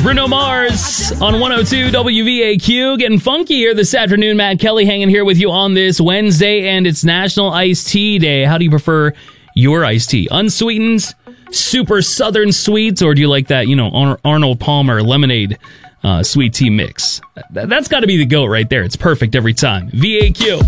Bruno Mars on 102 WVAQ. Getting funky here this afternoon. Matt Kelly hanging here with you on this Wednesday, and it's National Iced Tea Day. How do you prefer your iced tea? Unsweetened, super southern sweets, or do you like that, Arnold Palmer lemonade sweet tea mix? That's got to be the GOAT right there. It's perfect every time. VAQ.